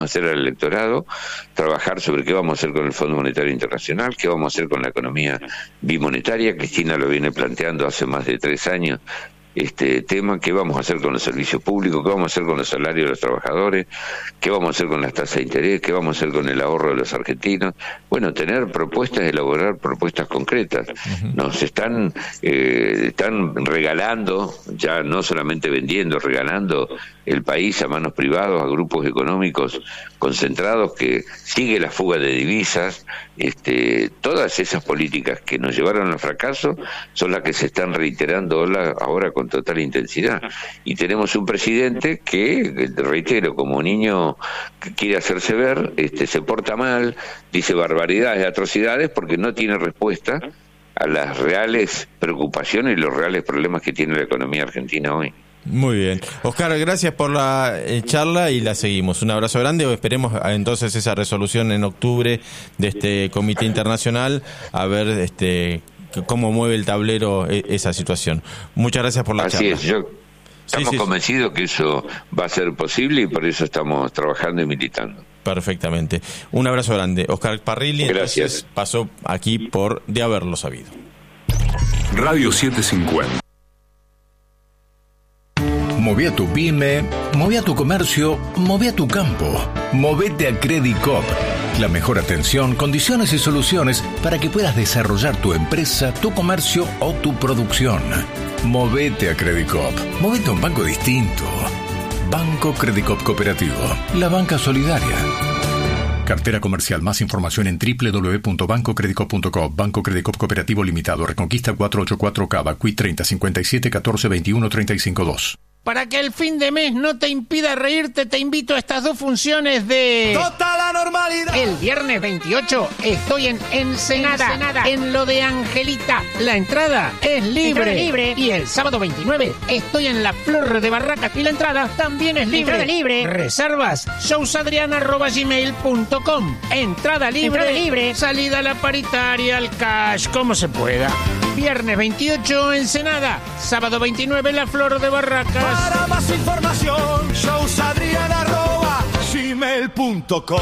hacer al electorado, trabajar sobre qué vamos a hacer con el Fondo Monetario Internacional, qué vamos a hacer con la economía bimonetaria. Cristina lo viene planteando hace más de 3 años, este tema, qué vamos a hacer con los servicios públicos, qué vamos a hacer con los salarios de los trabajadores, qué vamos a hacer con las tasas de interés, qué vamos a hacer con el ahorro de los argentinos. Bueno, tener propuestas, elaborar propuestas concretas. Nos están regalando, ya no solamente vendiendo, regalando el país a manos privadas, a grupos económicos concentrados, que sigue la fuga de divisas. Todas esas políticas que nos llevaron al fracaso son las que se están reiterando ahora con total intensidad. Y tenemos un presidente que, reitero, como niño que quiere hacerse ver, se porta mal, dice barbaridades, atrocidades, porque no tiene respuesta a las reales preocupaciones y los reales problemas que tiene la economía argentina hoy. Muy bien. Oscar, gracias por la charla y la seguimos. Un abrazo grande. Esperemos entonces esa resolución en octubre de este comité internacional, a ver cómo mueve el tablero esa situación. Muchas gracias por la charla. Así es, estamos convencidos que eso va a ser posible y por eso estamos trabajando y militando. Perfectamente. Un abrazo grande. Oscar Parrilli, gracias. Pasó aquí por De Haberlo Sabido. Radio 750. Moví a tu pyme, moví a tu comercio, moví a tu campo. Movete a Credit Coop. La mejor atención, condiciones y soluciones para que puedas desarrollar tu empresa, tu comercio o tu producción. Movete a Credit Coop. Movete a un banco distinto. Banco Credit Coop Cooperativo. La banca solidaria. Cartera comercial. Más información en www.bancocreditcoop.com. Banco Credit Coop Cooperativo Limitado. Reconquista 484 Cava. Qui 30 57 14 21 35 2. Para que el fin de mes no te impida reírte, te invito a estas 2 funciones de Total la normalidad. El viernes 28 estoy en Ensenada, en lo de Angelita. La entrada es libre. Y el sábado 29 estoy en la Flor de Barracas y la entrada también es libre. Reservas showsadriana@gmail.com. Entrada libre. Salida a la paritaria, al cash, como se pueda. Viernes 28 Ensenada, sábado 29 la Flor de Barracas. Para más información, showsadriana@gmail.com.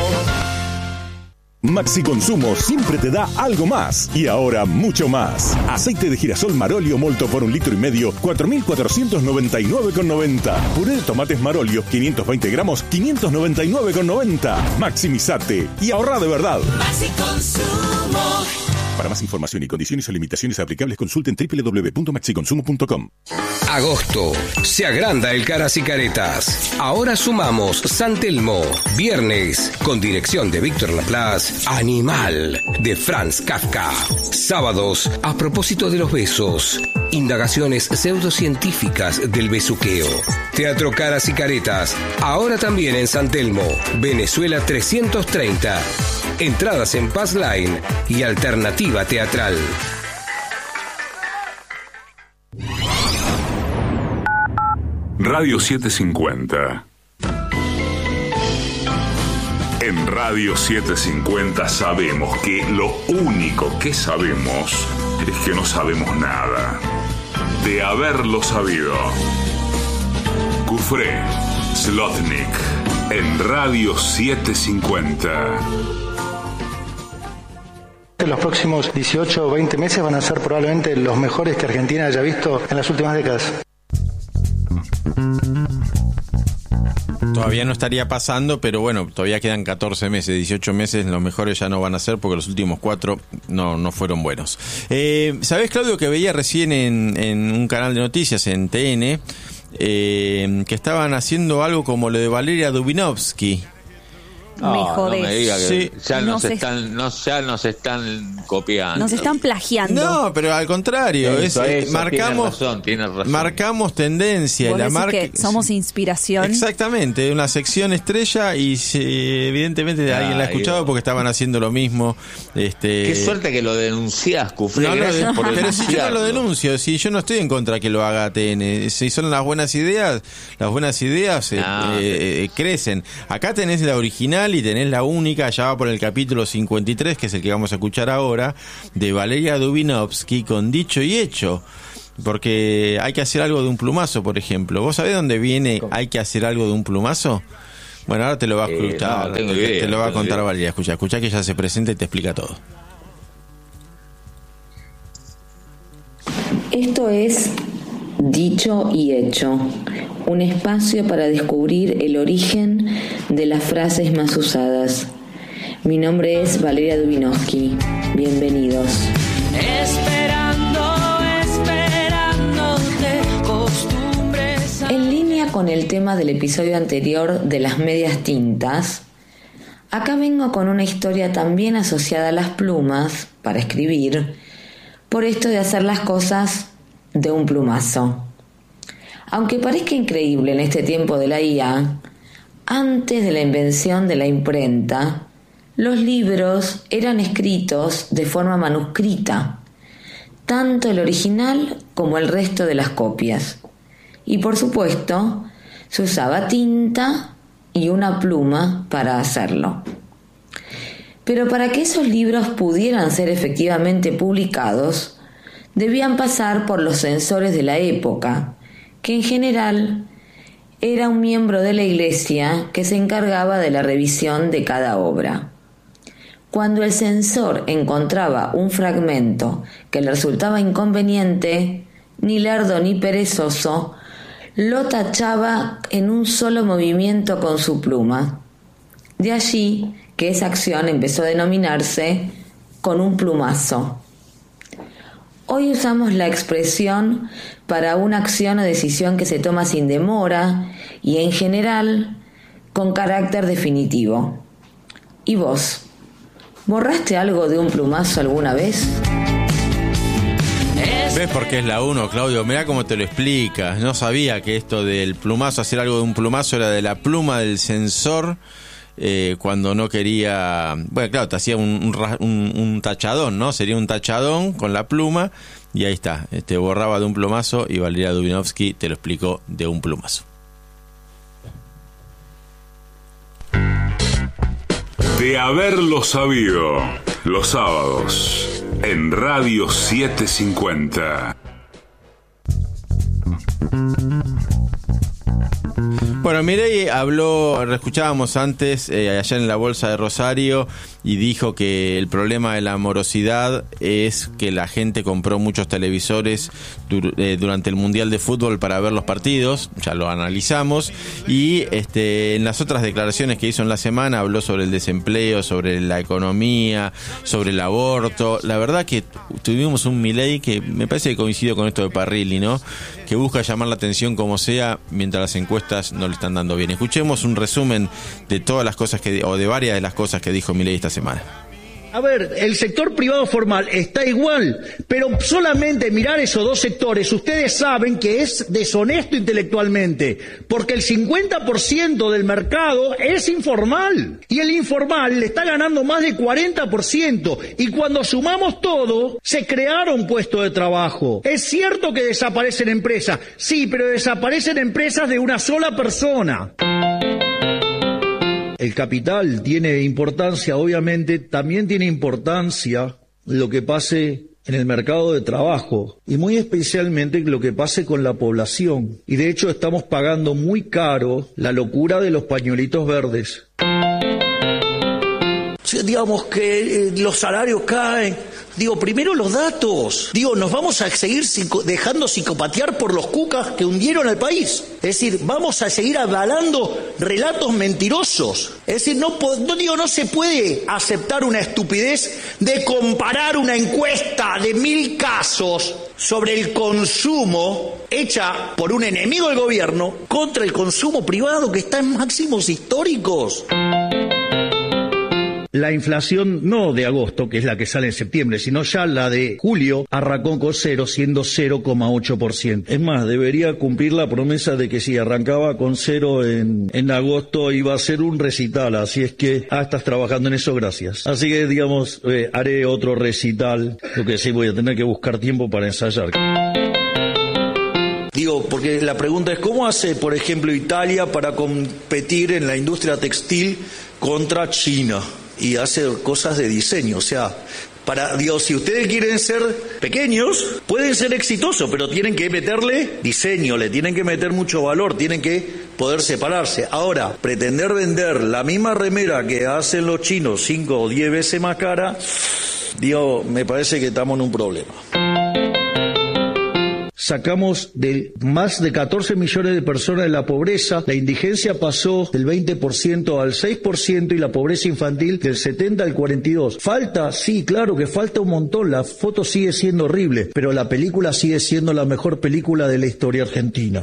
Maxi Consumo siempre te da algo más y ahora mucho más. Aceite de girasol Marolio Molto por 1,5 litros, 4.499,90. Puré de tomates Marolio, 520 gramos, 599,90. Maximizate y ahorra de verdad. Maxi Consumo. Para más información y condiciones o limitaciones aplicables, consulten www.maxiconsumo.com. Agosto. Se agranda el Caras y Caretas. Ahora sumamos San Telmo. Viernes, con dirección de Víctor Laplace, Animal, de Franz Kafka. Sábados, a propósito de los besos. Indagaciones pseudocientíficas del besuqueo. Teatro Caras y Caretas. Ahora también en San Telmo. Venezuela 330. Entradas en Pass Line y Alternativa Teatral. Radio 750. En Radio 750 sabemos que lo único que sabemos es que no sabemos nada. De haberlo sabido. Cufré, Slotnick, en Radio 750. Los próximos 18 o 20 meses van a ser probablemente los mejores que Argentina haya visto en las últimas décadas. Todavía no estaría pasando, pero bueno, todavía quedan 14 meses, 18 meses, los mejores ya no van a ser porque los últimos 4 no fueron buenos. ¿Sabés, Claudio, que veía recién en un canal de noticias, en TN, que estaban haciendo algo como lo de Valeria Dubinovsky? Me jodés. No me diga que Sí. ya nos están copiando. Nos están plagiando. No, pero al contrario, Eso, marcamos tiene razón. marcamos tendencia. ¿Vos La decís que somos inspiración? Exactamente, una sección estrella y evidentemente alguien la ha escuchado porque estaban haciendo lo mismo. Qué suerte que lo denunciás, Cufré. No, Gracias por pero si yo no lo denunciarlo. denuncio, si yo no estoy en contra que lo haga ATN, si son las buenas ideas crecen. Acá tenés la original y tenés la única, ya va por el capítulo 53, que es el que vamos a escuchar ahora, de Valeria Dubinovsky, con Dicho y Hecho. Porque hay que hacer algo de un plumazo, por ejemplo. ¿Vos sabés dónde viene hay que hacer algo de un plumazo? Bueno, ahora te lo va a escuchar, no tengo idea, te lo va a contar idea. Valeria. Escucha que ella se presenta y te explica todo. Esto es Dicho y Hecho, un espacio para descubrir el origen de las frases más usadas. Mi nombre es Valeria Dubinovsky. Bienvenidos. En línea con el tema del episodio anterior de las medias tintas, acá vengo con una historia también asociada a las plumas para escribir, por esto de hacer las cosas de un plumazo. Aunque parezca increíble en este tiempo de la IA, antes de la invención de la imprenta, los libros eran escritos de forma manuscrita, tanto el original como el resto de las copias. Y por supuesto, se usaba tinta y una pluma para hacerlo. Pero para que esos libros pudieran ser efectivamente publicados, debían pasar por los censores de la época, que en general era un miembro de la Iglesia que se encargaba de la revisión de cada obra. Cuando el censor encontraba un fragmento que le resultaba inconveniente, ni lerdo ni perezoso, lo tachaba en un solo movimiento con su pluma. De allí que esa acción empezó a denominarse con un plumazo. Hoy usamos la expresión para una acción o decisión que se toma sin demora y en general con carácter definitivo. ¿Y vos? ¿Borraste algo de un plumazo alguna vez? ¿Ves por qué es la 1, Claudio? Mirá cómo te lo explica. No sabía que esto del plumazo, hacer algo de un plumazo, era de la pluma del censor cuando no quería... Bueno, claro, te hacía un tachadón, ¿no? Sería un tachadón con la pluma y ahí está. Borraba de un plumazo y Valeria Dubinovsky te lo explicó de un plumazo. De haberlo sabido, los sábados, en Radio 750. Bueno, Milei habló, lo escuchábamos antes, allá en la Bolsa de Rosario, y dijo que el problema de la morosidad es que la gente compró muchos televisores durante el Mundial de Fútbol para ver los partidos, ya lo analizamos, y en las otras declaraciones que hizo en la semana habló sobre el desempleo, sobre la economía, sobre el aborto. La verdad que tuvimos un Milei que me parece que coincidió con esto de Parrilli, ¿no? Que busca llamar la atención como sea, mientras las encuestas no le están dando bien. Escuchemos un resumen de todas las cosas o de varias de las cosas que dijo Milei esta semana. A ver, el sector privado formal está igual, pero solamente mirar esos dos sectores, ustedes saben que es deshonesto intelectualmente, porque el 50% del mercado es informal, y el informal le está ganando más de 40%, y cuando sumamos todo, se crearon puestos de trabajo. Es cierto que desaparecen empresas, sí, pero desaparecen empresas de una sola persona. El capital tiene importancia, obviamente, también tiene importancia lo que pase en el mercado de trabajo y muy especialmente lo que pase con la población. Y de hecho estamos pagando muy caro la locura de los pañuelitos verdes. Digamos que los salarios caen. Primero los datos. nos vamos a seguir dejando psicopatear por los cucas que hundieron al país. Es decir, vamos a seguir avalando relatos mentirosos. Es decir, no se puede aceptar una estupidez de comparar una encuesta de 1000 casos sobre el consumo hecha por un enemigo del gobierno contra el consumo privado que está en máximos históricos. La inflación no de agosto, que es la que sale en septiembre, sino ya la de julio, arrancó con 0, siendo 0,8%. Es más, debería cumplir la promesa de que si arrancaba con 0 en agosto iba a ser un recital, así es que, estás trabajando en eso, gracias. Así que, haré otro recital, lo que sí voy a tener que buscar tiempo para ensayar. Porque la pregunta es, ¿cómo hace, por ejemplo, Italia para competir en la industria textil contra China? Y hace cosas de diseño, o sea, si ustedes quieren ser pequeños, pueden ser exitosos, pero tienen que meterle diseño, le tienen que meter mucho valor, tienen que poder separarse. Ahora, pretender vender la misma remera que hacen los chinos 5 o 10 veces más cara, digo, me parece que estamos en un problema. Sacamos de más de 14 millones de personas de la pobreza, la indigencia pasó del 20% al 6% y la pobreza infantil del 70% al 42%. Falta, sí, claro que falta un montón, la foto sigue siendo horrible, pero la película sigue siendo la mejor película de la historia argentina.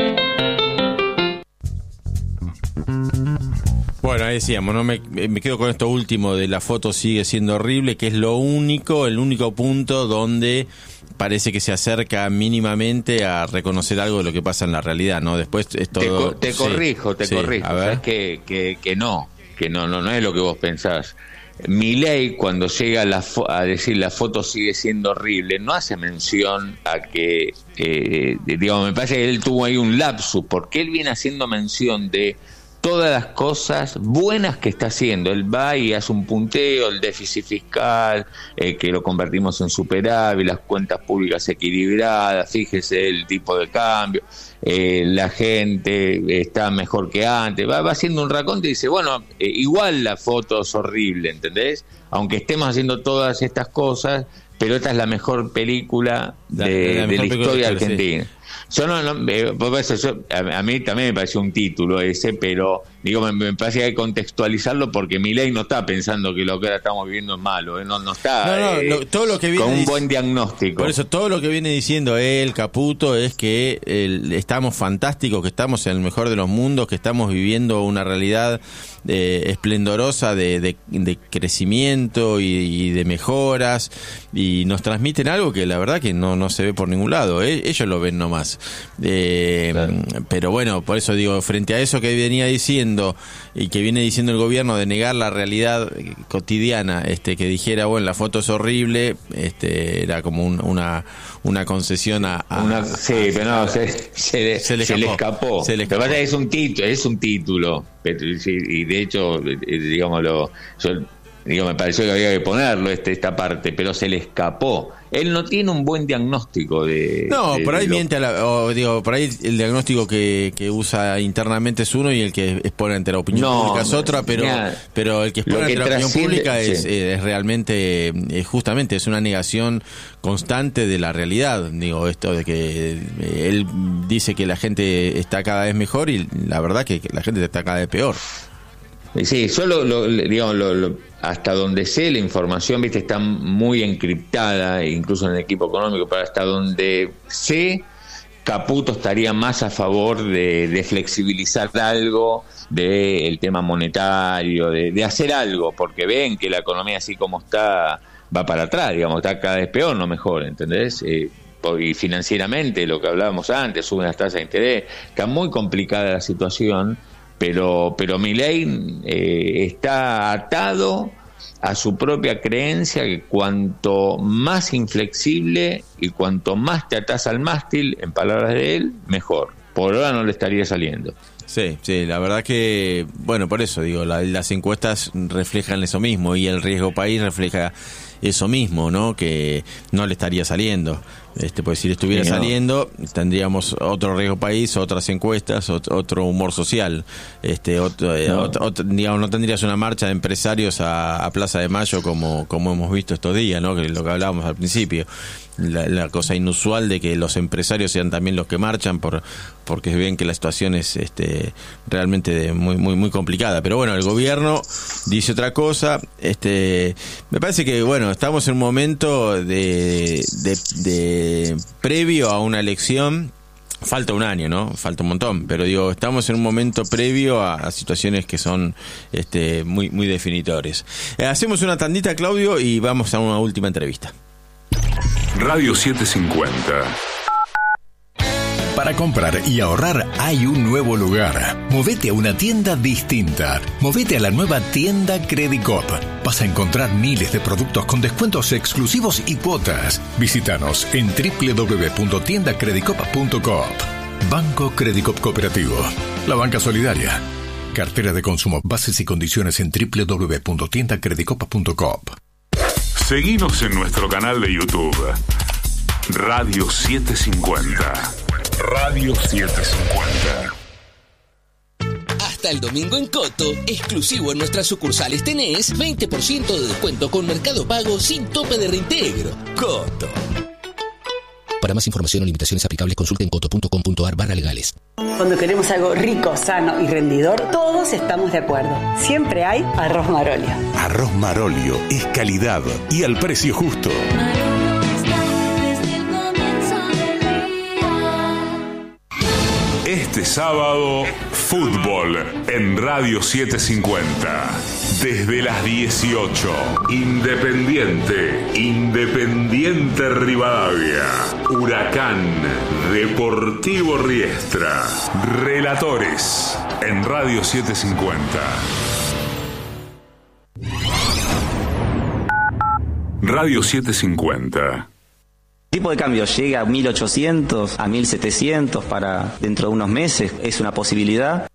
Bueno, ahí decíamos, no me quedo con esto último de la foto sigue siendo horrible, que es el único punto donde parece que se acerca mínimamente a reconocer algo de lo que pasa en la realidad, ¿no? Después es todo... Te corrijo. A ver. ¿Sabes? Que no es lo que vos pensás. Milei, cuando llega a decir la foto sigue siendo horrible, no hace mención a que, me parece que él tuvo ahí un lapsus, porque él viene haciendo mención de todas las cosas buenas que está haciendo. Él va y hace un punteo, el déficit fiscal, que lo convertimos en superávit, las cuentas públicas equilibradas, fíjese el tipo de cambio, la gente está mejor que antes, va haciendo un raconto y dice, bueno, igual la foto es horrible, ¿entendés? Aunque estemos haciendo todas estas cosas, pero esta es la mejor película de la historia argentina. Sí. Yo a mí también me pareció un título ese, pero me parece que hay que contextualizarlo porque Milei no está pensando que lo que ahora estamos viviendo es malo, no está todo lo que viene con un buen diagnóstico. Por eso todo lo que viene diciendo él, Caputo, es que estamos fantásticos, que estamos en el mejor de los mundos, que estamos viviendo una realidad esplendorosa de crecimiento y de mejoras, y nos transmiten algo que la verdad que no se ve por ningún lado, ellos lo ven nomás. Claro. Pero bueno, por eso digo, frente a eso que venía diciendo y que viene diciendo el gobierno de negar la realidad cotidiana, que dijera, bueno, la foto es horrible, era como una concesión sí, pero no, se le escapó. Lo que pasa es que es un título, y de hecho, me pareció que había que ponerlo esta parte, pero se le escapó. Él no tiene un buen diagnóstico de... No, por ahí miente, por ahí el diagnóstico que usa internamente es uno y el que expone ante la opinión pública es otra, pero el que expone ante la opinión pública es realmente, justamente, es una negación constante de la realidad. Esto de que él dice que la gente está cada vez mejor y la verdad que la gente está cada vez peor. Sí, hasta donde sé la información, está muy encriptada, incluso en el equipo económico, pero hasta donde sé, Caputo estaría más a favor de flexibilizar algo del tema monetario, de hacer algo, porque ven que la economía así como está va para atrás, está cada vez peor, no mejor, ¿entendés? Y financieramente, lo que hablábamos antes, suben las tasas de interés, está muy complicada la situación. Pero Milei está atado a su propia creencia que cuanto más inflexible y cuanto más te atás al mástil, en palabras de él, mejor. Por ahora no le estaría saliendo. Sí, la verdad que, bueno, por eso digo, las encuestas reflejan eso mismo y el riesgo país refleja eso mismo, ¿no? Que no le estaría saliendo. Pues si le estuviera saliendo, tendríamos otro riesgo país, otras encuestas, otro humor social. No tendrías una marcha de empresarios a Plaza de Mayo como hemos visto estos días, ¿no? Que lo que hablábamos al principio. La cosa inusual de que los empresarios sean también los que marchan porque ven que la situación es realmente muy muy muy complicada. Pero bueno, el gobierno dice otra cosa. Me parece que bueno, estamos en un momento de previo a una elección. Falta un año, ¿no? Falta un montón, pero estamos en un momento previo a situaciones que son muy muy definitorias. Hacemos una tandita, Claudio, y vamos a una última entrevista. Radio 750. Para comprar y ahorrar hay un nuevo lugar. Movete a una tienda distinta. Movete a la nueva tienda Credicop. Vas a encontrar miles de productos con descuentos exclusivos y cuotas. Visítanos en www.tiendacredicop.coop. Banco Credicop Cooperativo. La banca solidaria. Cartera de consumo. Bases y condiciones en www.tiendacredicop.coop. Seguinos en nuestro canal de YouTube. Radio 750. Radio 750. Hasta el domingo en Coto, exclusivo en nuestras sucursales tenés 20% de descuento con Mercado Pago sin tope de reintegro. Coto. Para más información o limitaciones aplicables, consulten coto.com.ar/legales. Cuando queremos algo rico, sano y rendidor, todos estamos de acuerdo. Siempre hay Arroz Marolio. Arroz Marolio es calidad y al precio justo. Este sábado, fútbol en Radio 750. Desde las 18. Independiente Rivadavia. Huracán, Deportivo Riestra. Relatores en Radio 750. Radio 750. El tipo de cambio llega a 1.800, a 1.700 para dentro de unos meses, es una posibilidad.